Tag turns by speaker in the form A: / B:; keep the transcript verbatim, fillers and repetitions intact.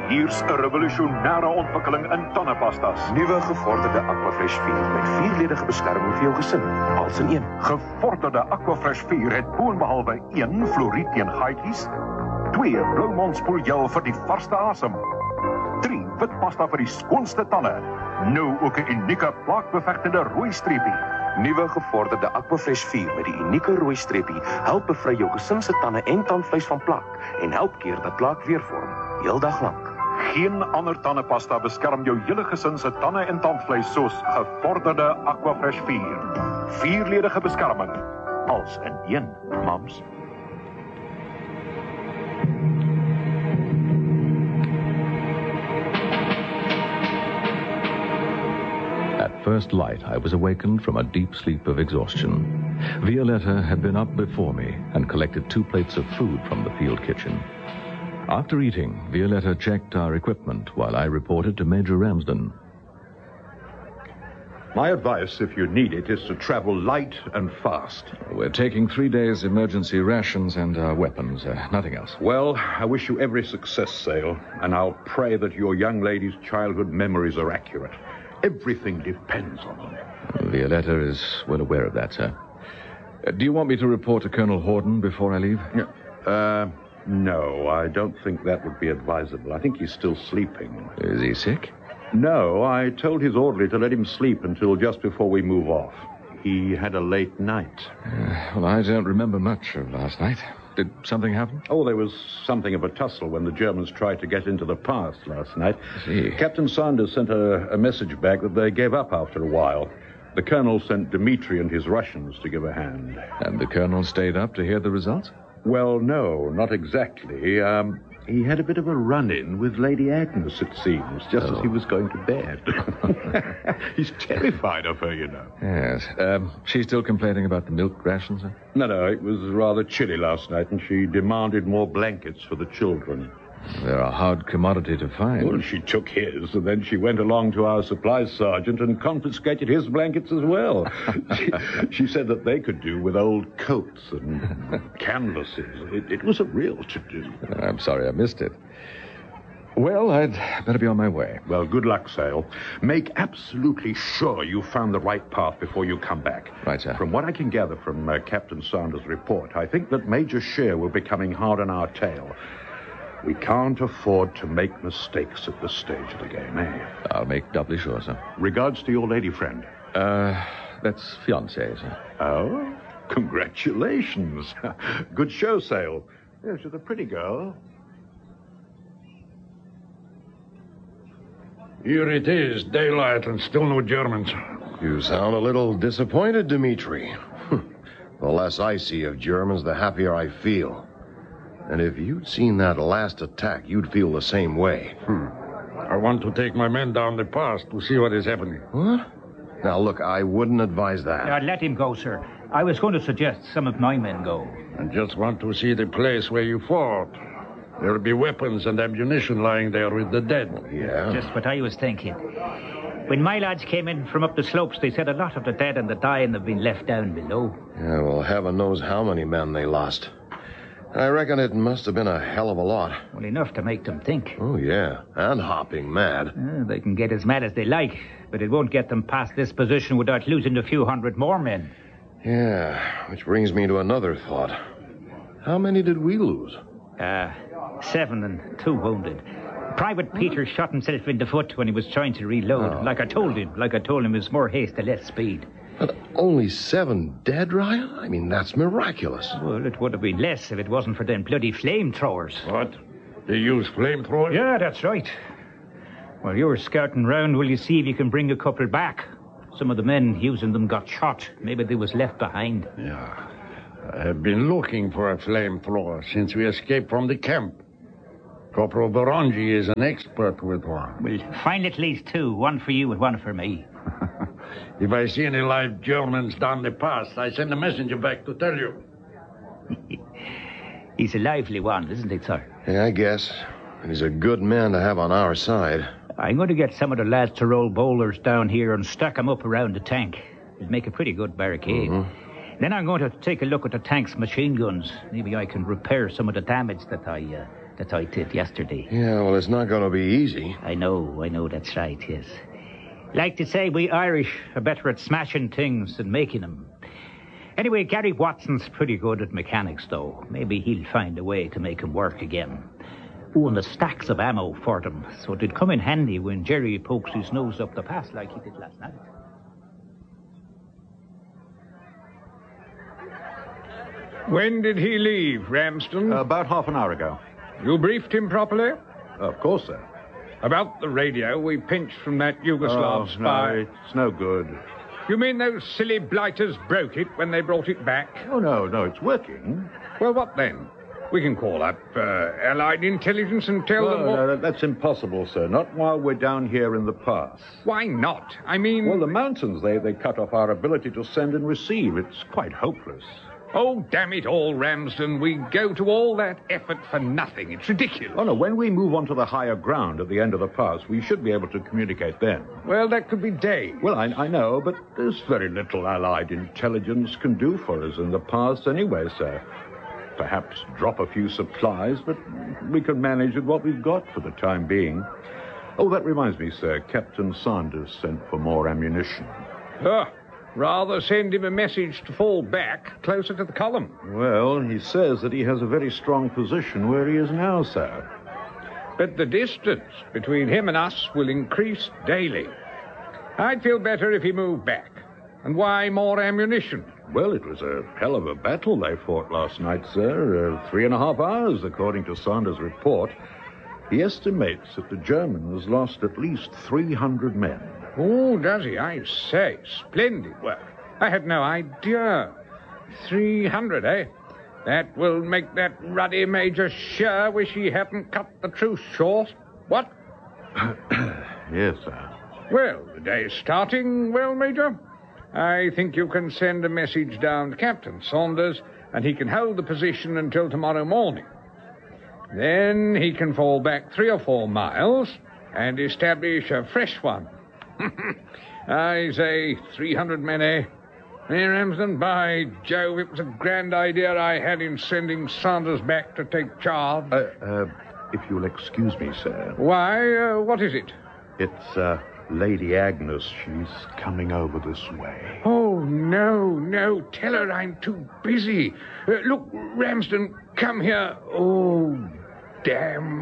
A: Hier's 'n revolusionêre ontwikkeling in tandepastas.
B: Nuwe gevorderde Aquafresh vier met vierledige beskerming vir jou gesin, als in een.
A: Gevorderde Aquafresh vier het boonbehalwe een fluoried teen gaatjies, twee Blou Mond spoelgel vir die varsste asem, drie witpasta vir die skoonste tande, nou ook 'n unieke plaakbevegtende rooi streepie.
B: Nuwe gevorderde Aquafresh vier met die unieke rooi streepie help bevry jou gesin se tande en tandvleis van plak en help keer dat plak weer vorm, heeldag lank.
A: Geen ander tandepasta beskerm jou hele gesin se tande en tandvleis soos gevorderde Aquafresh vier. Vierledige beskerming, als in een, mams.
C: At first light, I was awakened from a deep sleep of exhaustion. Violetta had been up before me and collected two plates of food from the field kitchen. After eating, Violetta checked our equipment while I reported to Major Ramsden.
D: My advice, if you need it, is to travel light and fast.
C: We're taking three days' emergency rations and our weapons, uh, nothing else.
D: Well, I wish you every success, Sale, and I'll pray that your young lady's childhood memories are accurate. Everything depends on them.
C: Violetta is well aware of that, sir. Uh, do you want me to report to Colonel Horden before I leave?
D: Uh, no, I don't think that would be advisable. I think he's still sleeping.
C: Is he sick?
D: No, I told his orderly to let him sleep until just before we move off. He had a late night.
C: Uh, well, I don't remember much of last night. Did something happen?
D: Oh, there was something of a tussle when the Germans tried to get into the pass last night.
C: I see.
D: Captain Sanders sent a, a message back that they gave up after a while. The colonel sent Dmitri and his Russians to give a hand.
C: And the colonel stayed up to hear the results?
D: Well, no, not exactly. Um, he had a bit of a run-in with Lady Agnes, it seems, just oh. as he was going to bed. He's terrified of her, you know.
C: Yes. Um, she's still complaining about the milk rations, sir?
D: No, no, it was rather chilly last night, and she demanded more blankets for the children.
C: They're a hard commodity to find.
D: Well, she took his, and then she went along to our supplies sergeant and confiscated his blankets as well. she, she said that they could do with old coats and canvases. It, it was a real to-do.
C: I'm sorry I missed it. Well, I'd better be on my way.
D: Well, good luck, Sale. Make absolutely sure you found the right path before you come back.
C: Right, sir.
D: From what I can gather from uh, Captain Sanders' report, I think that Major Scheer will be coming hard on our tail. We can't afford to make mistakes at this stage of the game, eh?
C: I'll make doubly sure, sir.
D: Regards to your lady friend.
C: Uh, that's fiancée, sir.
D: Oh, congratulations. Good show, Sale. Yes, she's a pretty girl.
E: Here it is, daylight, and still no Germans.
F: You sound a little disappointed, Dmitri. The less I see of Germans, the happier I feel. And if you'd seen that last attack, you'd feel the same way.
E: Hmm. I want to take my men down the pass to see what is happening.
F: What? Now, look, I wouldn't advise that.
G: Uh, let him go, sir. I was going to suggest some of my men go.
E: I just want to see the place where you fought. There'll be weapons and ammunition lying there with the dead.
F: Yeah?
G: Just what I was thinking. When my lads came in from up the slopes, they said a lot of the dead and the dying have been left down below.
F: Yeah, well, heaven knows how many men they lost. I reckon it must have been a hell of a lot.
G: Well, enough to make them think.
F: Oh, yeah, and hopping mad.
G: Uh, they can get as mad as they like, but it won't get them past this position without losing a few hundred more men.
F: Yeah, which brings me to another thought. How many did we lose?
G: Uh, seven and two wounded. Private Peter shot himself in the foot when he was trying to reload.
F: Oh.
G: Like I told him. Like I told him, it was more haste to less speed.
F: But only seven dead, Ryan? I mean, that's miraculous.
G: Well, it would have been less if it wasn't for them bloody flamethrowers.
E: What? They use flamethrowers?
G: Yeah, that's right. While you were scouting round, will you see if you can bring a couple back? Some of the men using them got shot. Maybe they was left behind.
E: Yeah. I have been looking for a flamethrower since we escaped from the camp. Corporal Baronji is an expert with one.
G: We'll find at least two. One for you and one for me.
E: If I see any live Germans down the pass, I send a messenger back to tell you.
G: He's a lively one, isn't he, sir?
F: Yeah, I guess. And he's a good man to have on our side.
G: I'm going to get some of the lads to roll boulders down here and stack them up around the tank. It'll make a pretty good barricade. Mm-hmm. Then I'm going to take a look at the tank's machine guns. Maybe I can repair some of the damage that I uh, that I did yesterday.
F: Yeah, well, it's not going to be easy.
G: I know, I know, that's right, yes. Like to say we Irish are better at smashing things than making them. Anyway, Gary Watson's pretty good at mechanics, though. Maybe he'll find a way to make him work again. Oh, and the stacks of ammo for them, so it'd come in handy when Jerry pokes his nose up the pass like he did last night.
E: When did he leave, Ramsden?
D: About half an hour ago.
E: You briefed him properly?
D: Of course, sir.
E: About the radio we pinched from that Yugoslav
D: Oh,
E: spy.
D: no, it's no good.
E: You mean those silly blighters broke it when they brought it back?
D: Oh, no, no, it's working.
E: Well, what then? We can call up uh, Allied Intelligence and tell
D: No,
E: them what...
D: no, that- that's impossible, sir. Not while we're down here in the pass.
E: Why not? I mean...
D: Well, the mountains, they, they cut off our ability to send and receive. It's quite hopeless.
E: Oh, damn it all, Ramsden. We go to all that effort for nothing. It's ridiculous.
D: Oh, no, when we move onto the higher ground at the end of the pass, we should be able to communicate then.
E: Well, that could be days.
D: Well, I, I know, but there's very little Allied intelligence can do for us in the pass anyway, sir. Perhaps drop a few supplies, but we can manage with what we've got for the time being. Oh, that reminds me, sir. Captain Sanders sent for more ammunition.
E: Ah, rather send him a message to fall back closer to the column.
D: Well, he says that he has a very strong position where he is now, sir.
E: But the distance between him and us will increase daily. I'd feel better if he moved back. And why more ammunition?
D: Well, it was a hell of a battle they fought last night, sir. Uh, three and a half hours, according to Sanders' report. He estimates that the Germans lost at least three hundred men.
E: Oh, does he? I say, splendid work. I had no idea. three hundred, eh? That will make that ruddy Major sure wish he hadn't cut the truce short. What?
D: Yes, sir.
E: Well, the day's starting well, Major. I think you can send a message down to Captain Saunders, and he can hold the position until tomorrow morning. Then he can fall back three or four miles and establish a fresh one. I say three hundred men, eh? Hey, Ramsden, by Jove, it was a grand idea I had in sending Saunders back to take charge.
D: Uh, uh, if you'll excuse me, sir.
E: Why, uh, what is it?
D: It's, uh, Lady Agnes. She's coming over this way.
E: Oh, no, no, tell her I'm too busy. Uh, look, Ramsden, come here. Oh, damn.